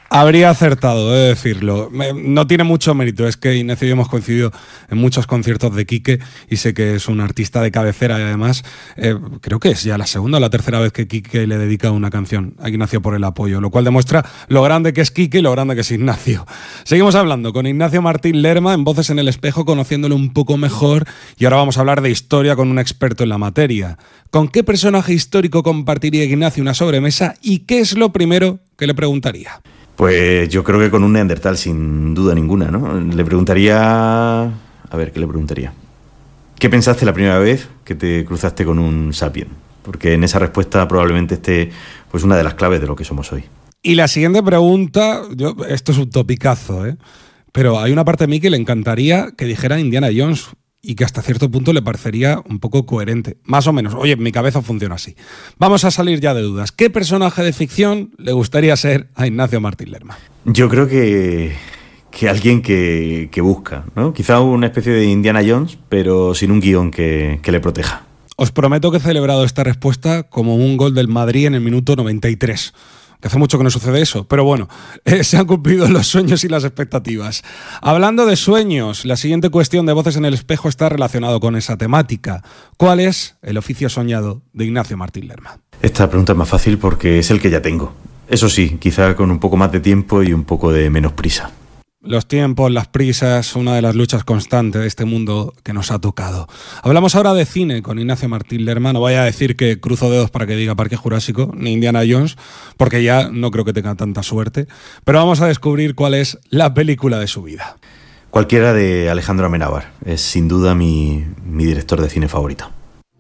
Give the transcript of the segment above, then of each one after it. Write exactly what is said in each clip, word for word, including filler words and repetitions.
Habría acertado, he de decirlo. No tiene mucho mérito, es que Ignacio y yo hemos coincidido en muchos conciertos de Quique y sé que es un artista de cabecera y además eh, creo que es ya la segunda o la tercera vez que Quique le dedica una canción a Ignacio por el apoyo, lo cual demuestra lo grande que es Quique y lo grande que es Ignacio. Seguimos hablando con Ignacio Martín Lerma en Voces en el Espejo, conociéndolo un poco mejor, y ahora vamos a hablar de historia con un experto en la materia. ¿Con qué personaje histórico compartiría Ignacio una sobremesa y qué es lo primero que le preguntaría? Pues yo creo que con un neandertal, sin duda ninguna, ¿no? Le preguntaría... A ver, ¿qué le preguntaría? ¿Qué pensaste la primera vez que te cruzaste con un sapiens? Porque en esa respuesta probablemente esté pues una de las claves de lo que somos hoy. Y la siguiente pregunta, yo, esto es un topicazo, ¿eh? Pero hay una parte de mí que le encantaría que dijera Indiana Jones y que hasta cierto punto le parecería un poco coherente. Más o menos. Oye, mi cabeza funciona así. Vamos a salir ya de dudas. ¿Qué personaje de ficción le gustaría ser a Ignacio Martín Lerma? Yo creo que, que alguien que, que busca, ¿no? Quizá una especie de Indiana Jones, pero sin un guión que, que le proteja. Os prometo que he celebrado esta respuesta como un gol del Madrid en el minuto noventa y tres. Que hace mucho que no sucede eso, pero bueno, eh, se han cumplido los sueños y las expectativas. Hablando de sueños, la siguiente cuestión de Voces en el Espejo está relacionado con esa temática. ¿Cuál es el oficio soñado de Ignacio Martín Lerma? Esta pregunta es más fácil porque es el que ya tengo. Eso sí, quizá con un poco más de tiempo y un poco de menos prisa. Los tiempos, las prisas, una de las luchas constantes de este mundo que nos ha tocado. Hablamos ahora de cine con Ignacio Martín Lerma. No voy a decir que cruzo dedos para que diga Parque Jurásico, ni Indiana Jones, porque ya no creo que tenga tanta suerte. Pero vamos a descubrir cuál es la película de su vida. Cualquiera de Alejandro Amenábar. Es sin duda mi, mi director de cine favorito.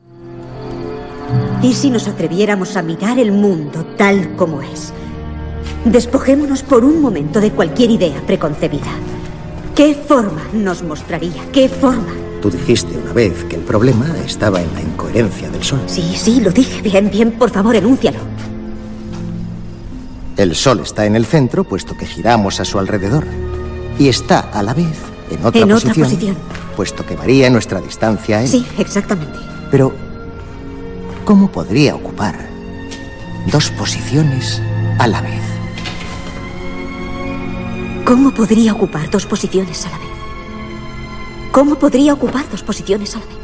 ¿Y si nos atreviéramos a mirar el mundo tal como es? Despojémonos por un momento de cualquier idea preconcebida. ¿Qué forma nos mostraría? ¿Qué forma? Tú dijiste una vez que el problema estaba en la incoherencia del Sol. Sí, sí, lo dije. Bien, bien, por favor, enúncialo. El Sol está en el centro, puesto que giramos a su alrededor. Y está, a la vez, en otra, en posición, otra posición, puesto que varía nuestra distancia a él. Sí, exactamente. Pero, ¿cómo podría ocupar dos posiciones a la vez? ¿Cómo podría ocupar dos posiciones a la vez? ¿Cómo podría ocupar dos posiciones a la vez?